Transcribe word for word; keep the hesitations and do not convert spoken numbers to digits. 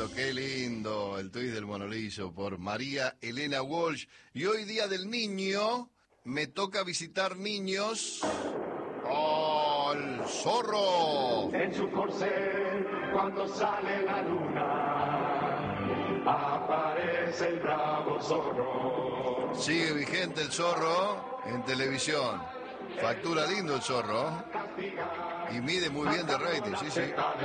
lindo, qué lindo el tuit del monolillo por María Elena Walsh. Y hoy, Día del Niño, me toca visitar niños. ¡Oh, el zorro! En su corcel, cuando sale la luna, aparece el bravo zorro. Sigue vigente el zorro en televisión. Factura lindo el zorro. Y mide muy bien de rating, sí, sí.